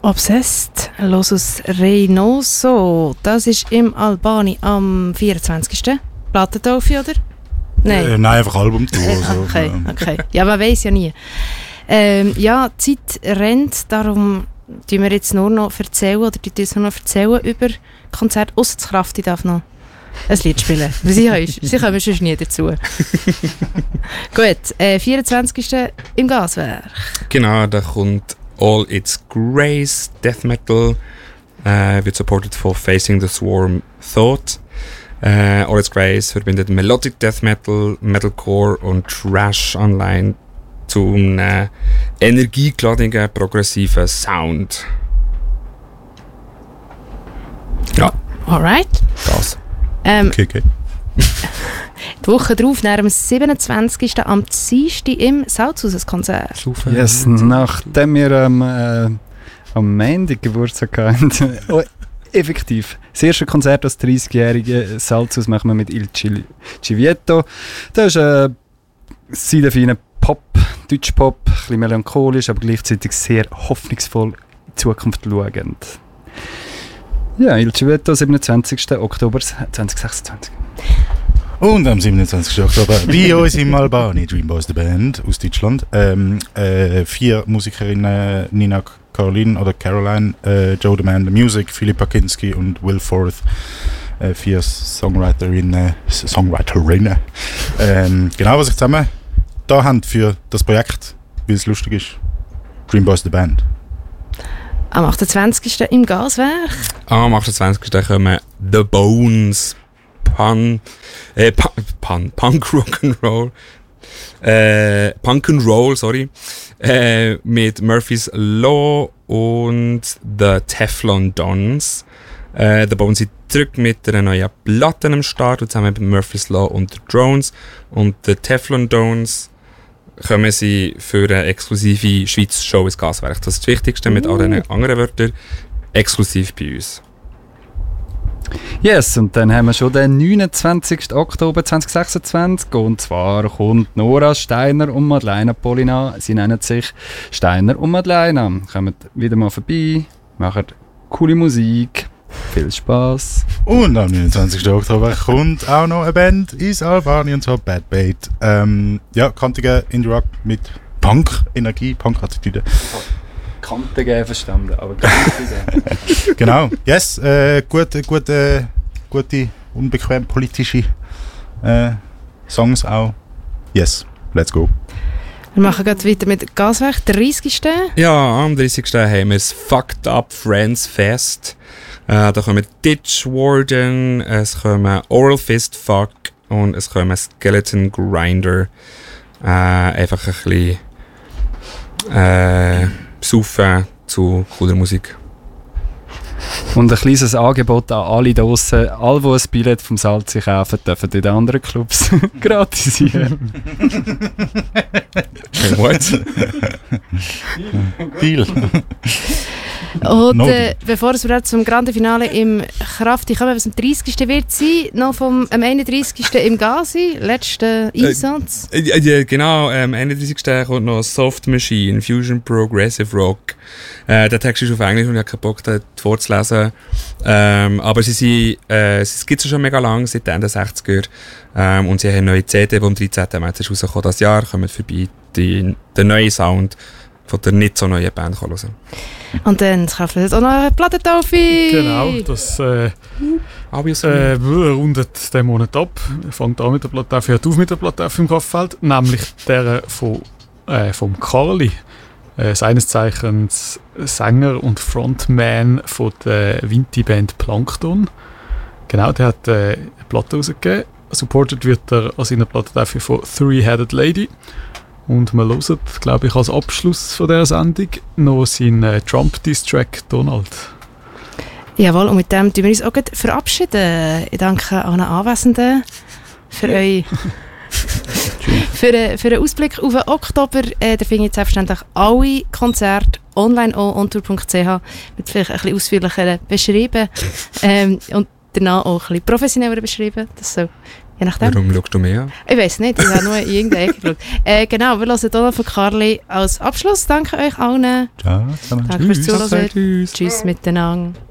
Obsessed, Losus Reynoso. Das ist im Albani am 24. Plattentaufe, oder? Nein. Nein, einfach Albumtour. So. Okay. Ja, man weiss ja nie. Ja, die Zeit rennt, darum tun wir jetzt nur noch erzählen, oder die uns nur noch erzählen über Konzert. Ausser das Krafti darf noch ein Lied spielen. Sie kommen sonst nie dazu. Gut, 24. im Gaswerk. Genau, da kommt All Its Grace, Death Metal, wird supported von Facing the Swarm Thought. All Its Grace verbindet Melodic Death Metal, Metalcore und Trash online zu einem energiegeladenen, progressiven Sound. Ja. Alright. Das. Okay. Die Woche darauf, am 27. am Dienstag im Salzhaus ein Konzert. Yes, nachdem wir am Montag Geburtstag hatten. Effektiv. Das erste Konzert als 30-jährige Salzhaus machen wir mit Il Civieto. Das ist seidefeiner Pop, Deutschpop, ein bisschen melancholisch, aber gleichzeitig sehr hoffnungsvoll in die Zukunft schauend. Ja, Il Civieto, 27. Oktober 2026. Und am 27. Oktober bei uns im Albani, Dreamboys the Band aus Deutschland. 4 Musikerinnen, Nina Caroline, Joe Demand Music, Philippa Kinski und Will Forth. 4 Songwriterinnen. Genau, was ich zusammen da haben für das Projekt, weil es lustig ist. Dreamboys the Band. Am 28. im Gaswerk. Am 28. kommen The Bones, Punk Rock'n'Roll. Punk and Roll, sorry. Mit Murphy's Law und The Teflon Dons. The Bones sind zurück mit einer neuen Platte am Start, zusammen mit Murphy's Law und The Drones. Und The Teflon Dons kommen sie für eine exklusive Schweizer Show ins Gaswerk. Das ist das Wichtigste, mit allen anderen Wörtern. Exklusiv bei uns. Yes, und dann haben wir schon den 29. Oktober 2026 und zwar kommt Nora Steiner und Madeleine Polina. Sie nennen sich Steiner und Madeleine. Kommt wieder mal vorbei, machen coole Musik, viel Spass. Und am 29. Oktober kommt auch noch eine Band ins Albani, und zwar Bad Bait. Ja, kantige Indie-Rock mit Punk-Energie, Punk-Attitüde. Kante geben verstanden, aber Kante Genau, yes, gute, unbequem politische Songs auch. Yes, let's go. Wir machen gerade weiter mit Gaswerk, 30. Ja, am 30. haben wir das Fucked Up Friends Fest. Da kommen Ditch Warden, es kommen Oral Fist Fuck und es kommen Skeleton Grinder. Einfach ein bisschen saufen zu cooler Musik. Und ein kleines Angebot an alle draussen. Alle, die ein Billett vom Salzi kaufen, dürfen in den anderen Clubs gratis sein. What? Deal. Und bevor wir zum Grande Finale im Krafti kommen, was am 30. wird sein, noch am 31. im Gazi, letzter Einsatz. Ja, genau, am 31. kommt noch Soft Machine, Fusion Progressive Rock. Der Text ist auf Englisch und ich habe keinen Bock, den vorzulesen. Aber sie gibt es schon mega lang, seit Ende 60er. Und sie haben eine neue CD, die am 13. März rausgekommen das Jahr. Kommt vorbei, den neuen Sound von der nicht so neuen Band hören. Und dann kaufen wir auch noch eine Plattentaufe. Genau, das rundet den Monat ab. Fängt an mit der Plattentaufe, hört auf mit der Plattentaufe im Kraftfeld, nämlich der vom Carly. Seines Zeichens Sänger und Frontman von der Vinti-Band Plankton. Genau, der hat eine Platte rausgegeben. Supported wird er an seiner Plattentaufe von Three-Headed Lady. Und wir hören, glaube ich, als Abschluss von dieser Sendung noch seinen Trump-Diss-Track Donald. Jawohl, und mit dem tun wir uns auch verabschieden. Ich danke allen Anwesenden für euch. für einen Ausblick auf den Oktober. Da findet ihr selbstverständlich alle Konzerte online auch ontour.ch mit vielleicht ein bisschen ausführlicher beschrieben und danach auch ein bisschen professioneller beschrieben. Das soll Je nachdem. Warum schaust du mehr? Ich weiß nicht, ich habe nur in irgendeine Ecke geschaut. Genau, wir hören hier noch von Carly als Abschluss. Danke euch allen. Ciao zusammen. Danke fürs Tschüss. Zuhören. Tschüss. Tschüss miteinander.